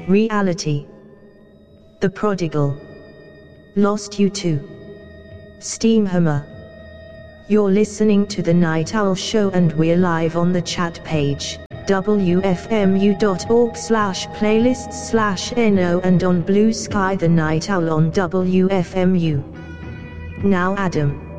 Reality. The Prodigal. Lost U2. Steamhammer. You're listening to The Night Owl Show and we're live on the chat page, wfmu.org/playlists/no and on Blue Sky The Night Owl on WFMU. Now Adam.